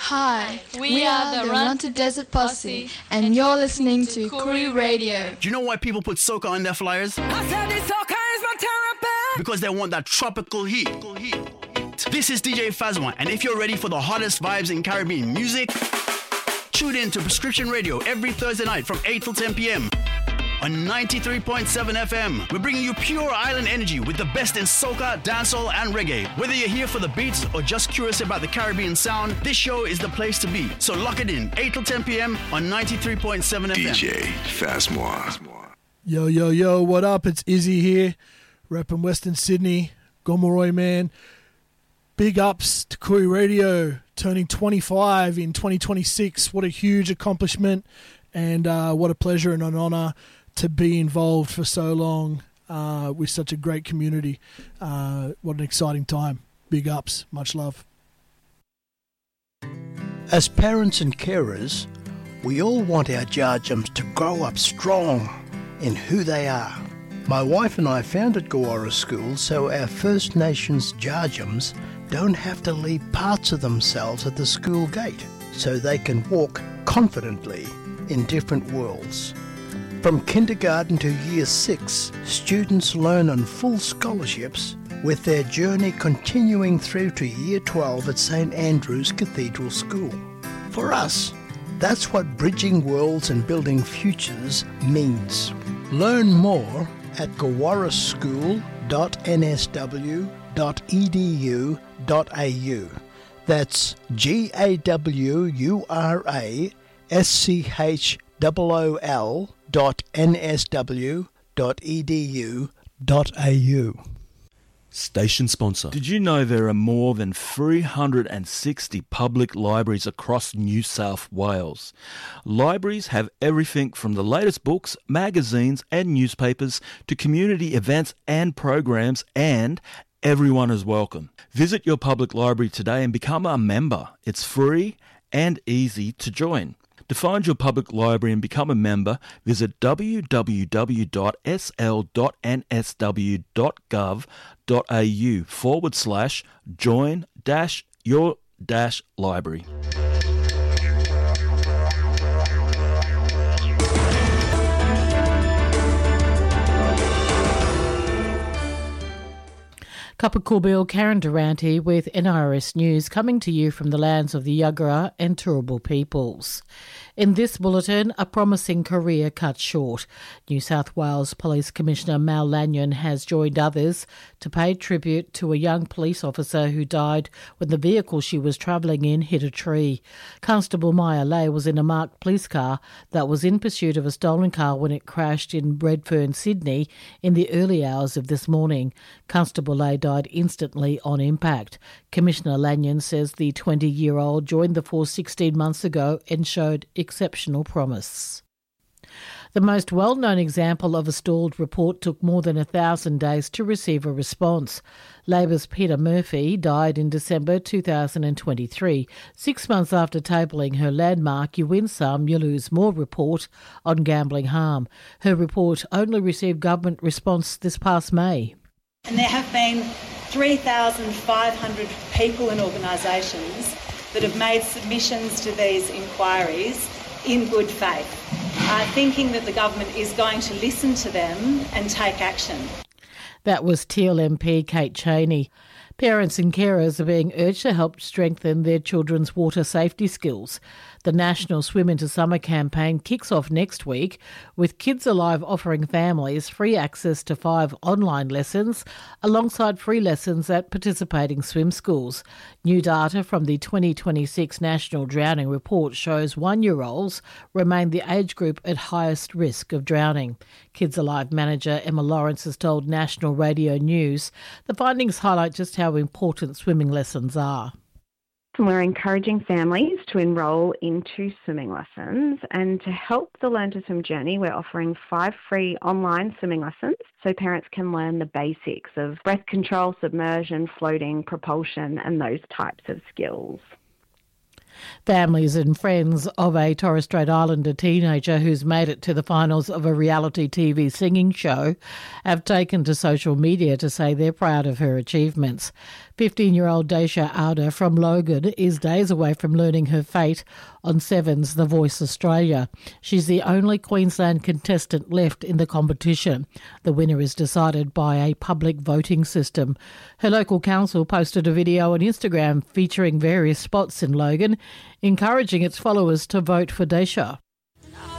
Hi, we are the Run to Desert Posse, and you're listening to Koori Radio. Do you know why people put soca on their flyers? I said this soca is my therapy. Because they want that tropical heat. This is DJ Fazwan, and if you're ready for the hottest vibes in Caribbean music, tune in to Prescription Radio every Thursday night from 8 till 10 p.m. on 93.7 FM. We're bringing you pure island energy with the best in soca, dancehall, and reggae. Whether you're here for the beats or just curious about the Caribbean sound, this show is the place to be. So lock it in, 8 till 10 p.m. on 93.7 FM. DJ Fazwan. Yo, what up? It's Izzy here, repping Western Sydney, Gomeroi man. Big ups to Koori Radio, turning 25 in 2026. What a huge accomplishment, and what a pleasure and an honour to be involved for so long with such a great community. What an exciting time. Big ups. Much love. As parents and carers, we all want our Jarjums to grow up strong in who they are. My wife and I founded Gawara School so our First Nations Jarjums don't have to leave parts of themselves at the school gate, so they can walk confidently in different worlds. From kindergarten to year 6, students learn on full scholarships, with their journey continuing through to year 12 at St Andrew's Cathedral School. For us, that's what bridging worlds and building futures means. Learn more at gawaraschool.nsw.edu.au. That's GAWURASCHOOL.nsw.edu.au. Station sponsor. Did you know there are more than 360 public libraries across New South Wales? Libraries have everything from the latest books, magazines and newspapers to community events and programs, and everyone is welcome. Visit your public library today and become a member. It's free and easy to join. To find your public library and become a member, visit www.sl.nsw.gov.au/join-your-library. Kapakulbil, Karen Durante with NRS News, coming to you from the lands of the Yagara and Turrbal peoples. In this bulletin, a promising career cut short. New South Wales Police Commissioner Mal Lanyon has joined others to pay tribute to a young police officer who died when the vehicle she was travelling in hit a tree. Constable Maya Lay was in a marked police car that was in pursuit of a stolen car when it crashed in Redfern, Sydney in the early hours of this morning. Constable Lay died instantly on impact. Commissioner Lanyon says the 20-year-old joined the force 16 months ago and showed exceptional promise. The most well-known example of a stalled report took more than 1,000 days to receive a response. Labor's Peter Murphy died in December 2023, 6 months after tabling her landmark You Win Some, You Lose More report on gambling harm. Her report only received government response this past May. And there have been 3,500 people and organisations that have made submissions to these inquiries in good faith, thinking that the government is going to listen to them and take action. That was Teal MP Kate Cheney. Parents and carers are being urged to help strengthen their children's water safety skills. The National Swim Into Summer campaign kicks off next week, with Kids Alive offering families free access to 5 online lessons alongside free lessons at participating swim schools. New data from the 2026 National Drowning Report shows 1-year-olds remain the age group at highest risk of drowning. Kids Alive manager Emma Lawrence has told National Radio News the findings highlight just how important swimming lessons are. We're encouraging families to enrol into swimming lessons, and to help the Learn to Swim journey, we're offering 5 free online swimming lessons so parents can learn the basics of breath control, submersion, floating, propulsion and those types of skills. Families and friends of a Torres Strait Islander teenager who's made it to the finals of a reality TV singing show have taken to social media to say they're proud of her achievements. 15-year-old Daisha Auda from Logan is days away from learning her fate on Seven's The Voice Australia. She's the only Queensland contestant left in the competition. The winner is decided by a public voting system. Her local council posted a video on Instagram featuring various spots in Logan, encouraging its followers to vote for Daisha.